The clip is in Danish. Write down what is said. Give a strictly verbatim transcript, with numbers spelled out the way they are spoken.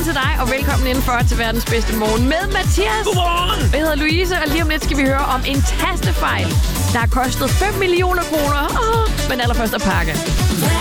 til dig, og velkommen indenfor til verdens bedste morgen med Mathias. Godmorgen! Jeg hedder Louise, og lige om lidt skal vi høre om en tastefejl, der har kostet fem millioner kroner. Oh, men allerførst at pakke.